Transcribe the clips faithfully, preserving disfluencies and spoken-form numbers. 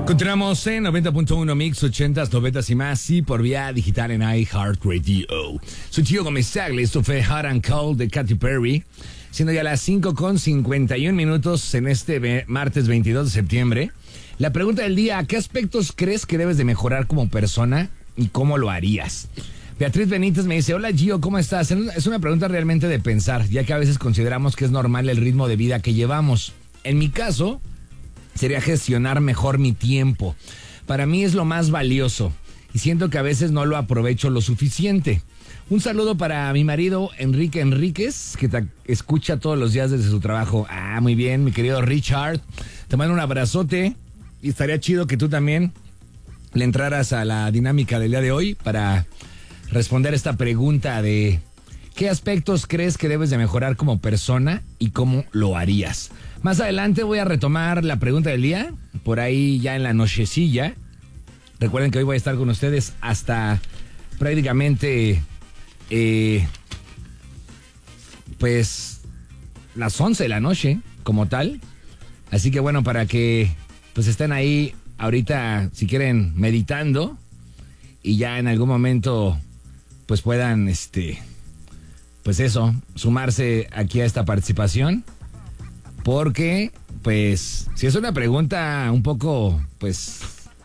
Continuamos en noventa punto uno Mix, ochentas, noventas y más, y por vía digital en iHeartRadio. Soy Gio Gómez Tagle, esto fue Hot and Cold de Katy Perry, siendo ya las cinco con cincuenta y un minutos en este martes veintidós de septiembre. La pregunta del día: ¿qué aspectos crees que debes de mejorar como persona y cómo lo harías? Beatriz Benítez me dice: hola Gio, ¿cómo estás? Es una pregunta realmente de pensar, ya que a veces consideramos que es normal el ritmo de vida que llevamos. En mi caso, sería gestionar mejor mi tiempo. Para mí es lo más valioso y siento que a veces no lo aprovecho lo suficiente. Un saludo para mi marido Enrique Enríquez, que te escucha todos los días desde su trabajo. Ah, muy bien, mi querido Richard. Te mando un abrazote y estaría chido que tú también le entraras a la dinámica del día de hoy para responder esta pregunta de ¿qué aspectos crees que debes de mejorar como persona y cómo lo harías? Más adelante voy a retomar la pregunta del día, por ahí ya en la nochecilla. Recuerden que hoy voy a estar con ustedes hasta prácticamente, eh, pues, las once de la noche, como tal. Así que bueno, para que pues estén ahí ahorita, si quieren, meditando, y ya en algún momento pues puedan, este, pues eso, sumarse aquí a esta participación. Porque, pues, si es una pregunta un poco, pues,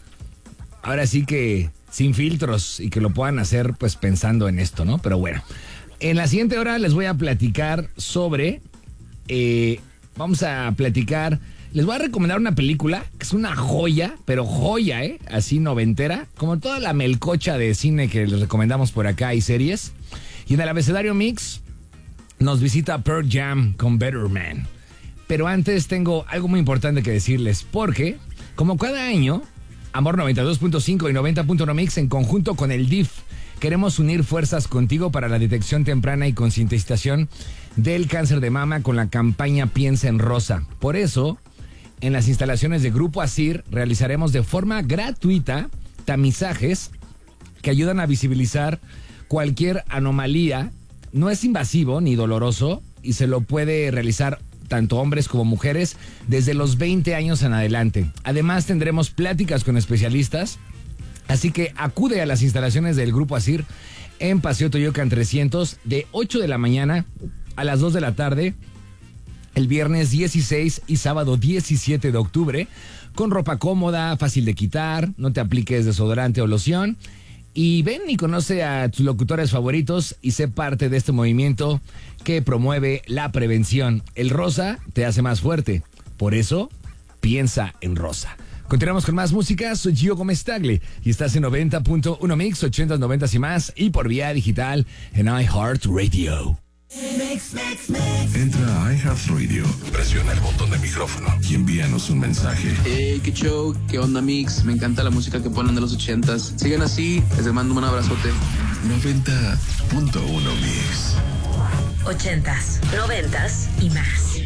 ahora sí que sin filtros y que lo puedan hacer, pues, pensando en esto, ¿no? Pero bueno, en la siguiente hora les voy a platicar sobre, eh, vamos a platicar, les voy a recomendar una película que es una joya, pero joya, ¿eh? Así noventera, como toda la melcocha de cine que les recomendamos por acá y series. Y en el abecedario Mix nos visita Pearl Jam con Better Man. Pero antes tengo algo muy importante que decirles, porque, como cada año, Amor noventa y dos punto cinco y noventa punto uno Mix, en conjunto con el D I F, queremos unir fuerzas contigo para la detección temprana y concientización del cáncer de mama con la campaña Piensa en Rosa. Por eso, en las instalaciones de Grupo Asir, realizaremos de forma gratuita tamizajes que ayudan a visibilizar cualquier anomalía. No es invasivo ni doloroso y se lo puede realizar tanto hombres como mujeres, desde los veinte años en adelante. Además, tendremos pláticas con especialistas, así que acude a las instalaciones del Grupo Asir en Paseo Toyocan trescientos de ocho de la mañana a las dos de la tarde, el viernes dieciséis y sábado diecisiete de octubre, con ropa cómoda, fácil de quitar, no te apliques desodorante o loción. Y ven y conoce a tus locutores favoritos y sé parte de este movimiento que promueve la prevención. El rosa te hace más fuerte. Por eso, piensa en rosa. Continuamos con más música. Soy Gio Gómez Tagle y estás en noventa punto uno Mix, ochentas, noventas y más, y por vía digital en iHeartRadio. Mix, mix, mix. Entra a iHeartRadio, presiona el botón de micrófono y envíanos un mensaje. Hey, qué show, qué onda Mix, me encanta la música que ponen de los ochentas. Sigan así, les mando un abrazote. noventa punto uno Mix. Ochentas, noventas y más.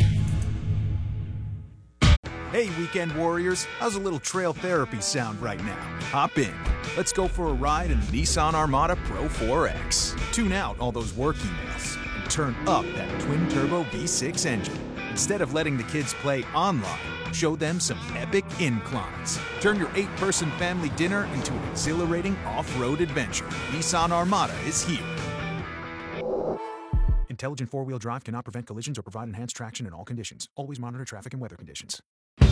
Hey, weekend warriors, how's a little trail therapy sound right now? Hop in. Let's go for a ride in the Nissan Armada Pro four X. Tune out all those work emails and turn up that twin-turbo V six engine. Instead of letting the kids play online, show them some epic inclines. Turn your eight-person family dinner into an exhilarating off-road adventure. Nissan Armada is here. Intelligent four-wheel drive cannot prevent collisions or provide enhanced traction in all conditions. Always monitor traffic and weather conditions.